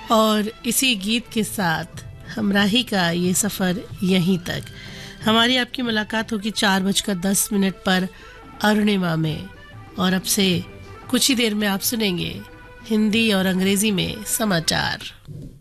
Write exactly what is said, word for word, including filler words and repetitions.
और इसी गीत के साथ हमराही का ये सफ़र यहीं तक। हमारी आपकी मुलाकात होगी चार बजकर दस मिनट पर अरुणिमा में, और अब से कुछ ही देर में आप सुनेंगे हिंदी और अंग्रेजी में समाचार।